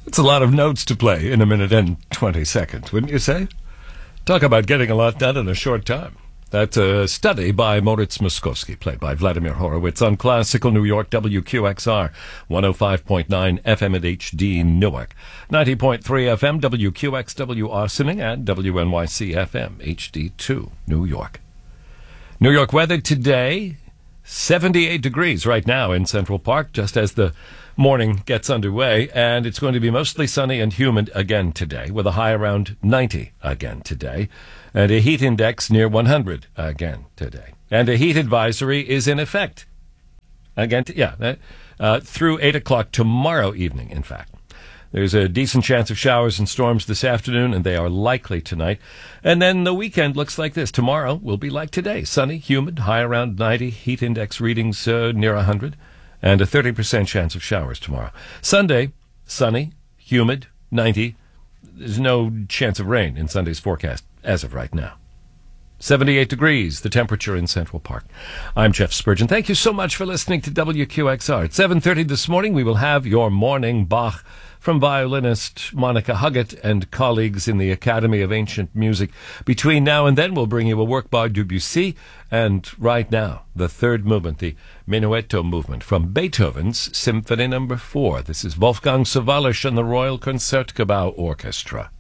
That's a lot of notes to play in a minute and 20 seconds, wouldn't you say? Talk about getting a lot done in a short time. That's a study by Moritz Moskowski, played by Vladimir Horowitz on Classical New York, WQXR, 105.9 FM at HD Newark, 90.3 FM, WQXW Arsening, and WNYC FM, HD2 New York. New York weather today, 78 degrees right now in Central Park, just as the morning gets underway, and it's going to be mostly sunny and humid again today, with a high around 90 again today, and a heat index near 100 again today. And a heat advisory is in effect again, through 8 o'clock tomorrow evening, in fact. There's a decent chance of showers and storms this afternoon, and they are likely tonight. And then the weekend looks like this. Tomorrow will be like today, sunny, humid, high around 90, heat index readings near 100. And a 30% chance of showers tomorrow. Sunday, sunny, humid, 90. There's no chance of rain in Sunday's forecast as of right now. 78 degrees, the temperature in Central Park. I'm Jeff Spurgeon. Thank you so much for listening to WQXR. At 7:30 this morning, we will have your morning Bach from violinist Monica Huggett and colleagues in the Academy of Ancient Music. Between now and then, we'll bring you a work by Debussy, and right now, the third movement, the Menuetto movement from Beethoven's Symphony No. 4. This is Wolfgang Sawallisch and the Royal Concertgebouw Orchestra.